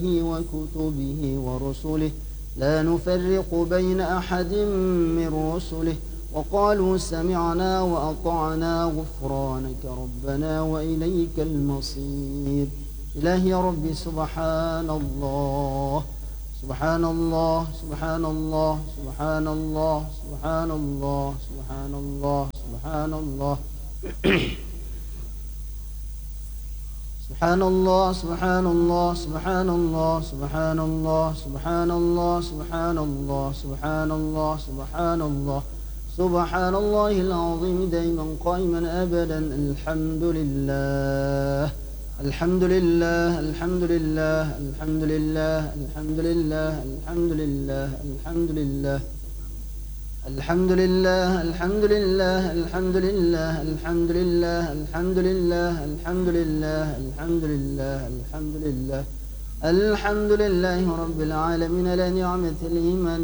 وكتبه ورسله لا نفرق بين أحد من رسله وقالوا سمعنا وأطعنا غفرانك ربنا وإليك المصير. إلهي يا ربي سبحان الله سبحان الله سبحان الله سبحان الله سبحان الله سبحان الله سبحان الله سبحان الله سبحان الله سبحان الله سبحان الله سبحان الله سبحان الله سبحان الله سبحان الله سبحان الله العظيم دائما قائما أبدا. الحمد لله الحمد لله الحمد لله الحمد لله الحمد لله الحمد لله الحمد لله الحمد لله الحمد لله الحمد لله الحمد لله الحمد لله الحمد لله الحمد لله الحمد لله الحمد لله رب العالمين على نعمة الإيمان